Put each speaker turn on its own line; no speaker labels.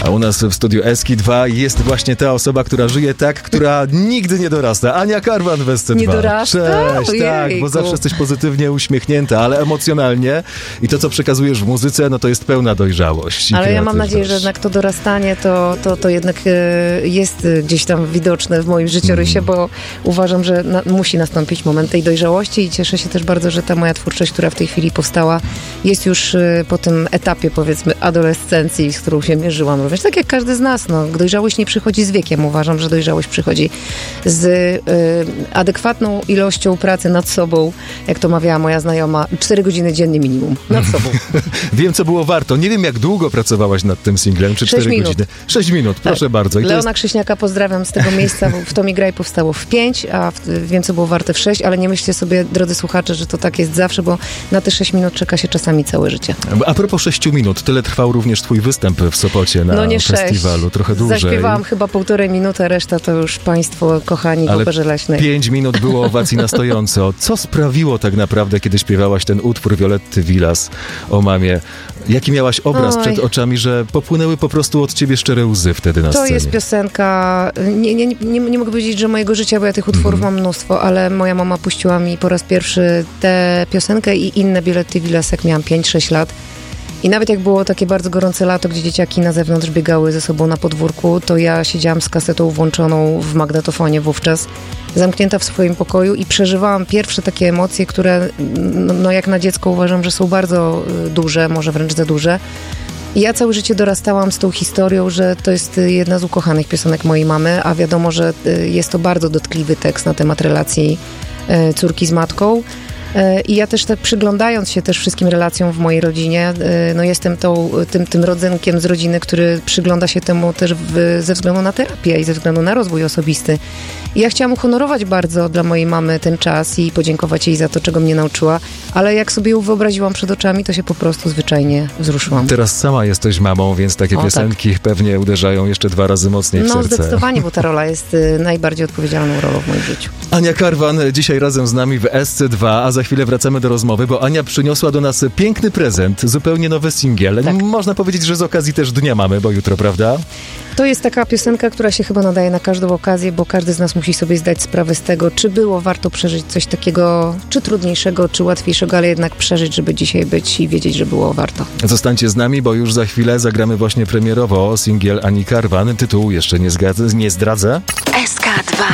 A u nas w studiu SK2 jest właśnie ta osoba, która żyje tak, która nigdy nie dorasta. Ania Karwan w SC2.
Nie dorasta?
Cześć,
Ojejku.
tak, bo zawsze jesteś pozytywnie uśmiechnięta, ale emocjonalnie. I to, co przekazujesz w muzyce, no to jest pełna dojrzałość.
Ale ja mam nadzieję, że jednak to dorastanie to jednak jest gdzieś tam widoczne w moim życiorysie, bo uważam, że musi nastąpić moment tej dojrzałości i cieszę się też bardzo, że ta moja twórczość, która w tej chwili powstała, jest już po tym etapie, powiedzmy, adolescencji, z którą się mierzyłam również. Tak jak każdy z nas, no, dojrzałość nie przychodzi z wiekiem. Uważam, że dojrzałość przychodzi z adekwatną ilością pracy nad sobą, jak to mawiała moja znajoma, 4 godziny dziennie minimum nad sobą.
Wiem, co było warto. Nie wiem, jak długo pracowałaś nad tym singlem, czy 4 godziny. 6 minut, proszę bardzo. I
Leona Krzyśniaka pozdrawiam z tego miejsca. W To mi graj powstało w 5, a wiem, co było warte w 6, ale nie myślcie sobie, drodzy słuchacze, że to tak jest zawsze, bo na te 6 minut czeka się czasami całe życie.
A propos 6 minut, tyle trwał również twój występ w Sopocie na festiwalu. 6. Trochę dłużej.
Zaśpiewałam chyba 1,5 minuty, reszta to już państwo kochani w Operze Leśnej.
5 minut było owacji na stojąco. Co sprawiło tak naprawdę, kiedy śpiewałaś ten utwór Violetty Villas o mamie? Jaki miałaś obraz przed oczami, że popłynęły po prostu od ciebie szczere łzy wtedy na scenie?
To jest piosenka, nie mogę powiedzieć, że mojego życia, bo ja tych utworów mam mnóstwo, ale moja mama puściła mi po raz pierwszy tę piosenkę i inne Violetty Villas, jak miałam 5-6 lat. I nawet jak było takie bardzo gorące lato, gdzie dzieciaki na zewnątrz biegały ze sobą na podwórku, to ja siedziałam z kasetą włączoną w magnetofonie wówczas, zamknięta w swoim pokoju i przeżywałam pierwsze takie emocje, które no jak na dziecko uważam, że są bardzo duże, może wręcz za duże. I ja całe życie dorastałam z tą historią, że to jest jedna z ukochanych piosenek mojej mamy, a wiadomo, że jest to bardzo dotkliwy tekst na temat relacji córki z matką. I ja też tak przyglądając się też wszystkim relacjom w mojej rodzinie, no jestem tym rodzynkiem z rodziny, który przygląda się temu też ze względu na terapię i ze względu na rozwój osobisty. I ja chciałam uhonorować bardzo dla mojej mamy ten czas i podziękować jej za to, czego mnie nauczyła, ale jak sobie ją wyobraziłam przed oczami, to się po prostu zwyczajnie wzruszyłam.
Teraz sama jesteś mamą, więc takie piosenki pewnie uderzają jeszcze 2 razy mocniej w serce.
No zdecydowanie, bo ta rola jest najbardziej odpowiedzialną rolą w moim życiu.
Ania Karwan dzisiaj razem z nami w SC2, a za chwilę wracamy do rozmowy, bo Ania przyniosła do nas piękny prezent, zupełnie nowy singiel. Tak. Można powiedzieć, że z okazji też Dnia Mamy, bo jutro, prawda?
To jest taka piosenka, która się chyba nadaje na każdą okazję, bo każdy z nas musi sobie zdać sprawę z tego, czy było warto przeżyć coś takiego, czy trudniejszego, czy łatwiejszego, ale jednak przeżyć, żeby dzisiaj być i wiedzieć, że było warto.
Zostańcie z nami, bo już za chwilę zagramy właśnie premierowo singiel Ani Karwan. Tytułu jeszcze nie zdradzę.
SK2